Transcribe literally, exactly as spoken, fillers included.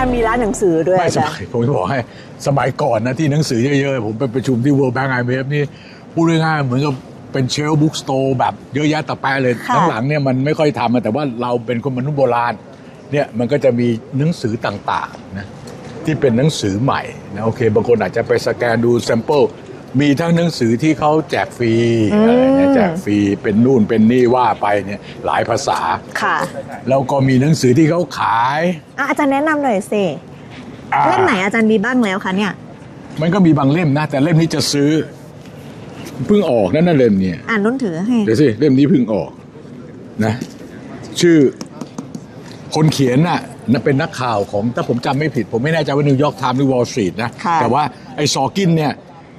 านมีร้านหนังสือด้วยอาจารย์ผมจะบอกให้สมัยก่อนนะที่หนังสือเยอะๆผมไปประชุมที่ World Bank ไอ เอ็ม เอฟ นี่พูดง่ายๆเหมือนกับเป็นเชลฟ์บุ๊กสโตร์แบบเยอะแยะตะแปะเลยหลังๆเนี่ยมันไม่ค่อยทำแต่ว่าเราเป็นคนมนุษย์โบราณเนี่ยมันก็จะมีหนังสือต่างๆนะที่เป็นหนังสือใหม่นะโอเคบางคนอาจจะไปสแกนดูแซมเปิลมีทั้งหนังสือที่เขาแจกฟรีอะไรเนี่ยแจกฟรีเป็นนู่นเป็นนี่ว่าไปเนี่ยหลายภาษาค่ะแล้วก็มีหนังสือที่เขาขายอาจารย์แนะนำหน่อยสิเล่มไหนอาจารย์มีบ้างแล้วคะเนี่ยมันก็มีบางเล่มนะแต่เล่มนี้จะซื้อเพิ่งออกนั่นน่ะเล่มเนี่ยอ่านนุ่นถือให้เดี๋ยวสิเล่มนี้เพิ่งออกนะชื่อคนเขียนน่ะเป็นนักข่าวของถ้าผมจำไม่ผิดผมไม่แน่ใจว่านิวยอร์กไทม์หรือวอลล์สตรีทนะแต่ว่าไอ้ซอกินเนี่ย